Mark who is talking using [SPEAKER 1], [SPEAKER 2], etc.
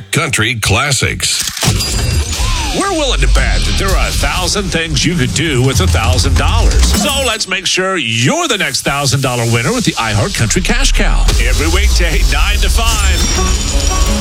[SPEAKER 1] Country Classics.
[SPEAKER 2] We're willing to bet that there are 1,000 things you could do with $1,000. So let's make sure you're the next $1,000 winner with the iHeart Country Cash Cow. Every weekday, 9 to 5.